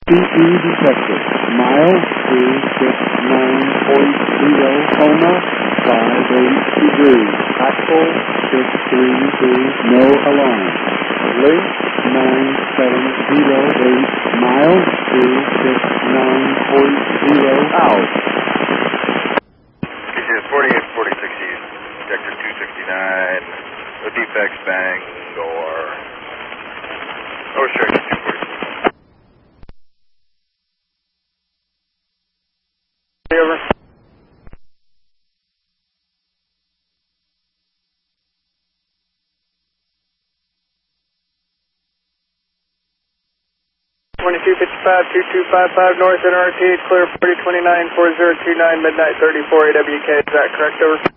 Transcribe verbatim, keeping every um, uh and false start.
T E detected. Mile two six nine point zero, coma, five eight degrees. Axle six three two, no alarm. Link nine seven zero eight, mile two six nine point zero, out. This is forty-eight forty-six East, sector two sixty-nine, no defects, bang, or no restrictions, two forty. Over. twenty-two fifty-five, two two five five north at R T H, clear forty twenty-nine, four zero two nine, midnight thirty-four, A W K, is that correct, over?